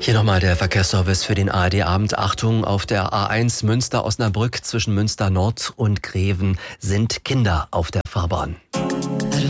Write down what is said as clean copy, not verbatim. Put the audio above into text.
Hier nochmal der Verkehrsservice für den ARD-Abend. Achtung, auf der A1 Münster-Osnabrück zwischen Münster Nord und Greven sind Kinder auf der Fahrbahn.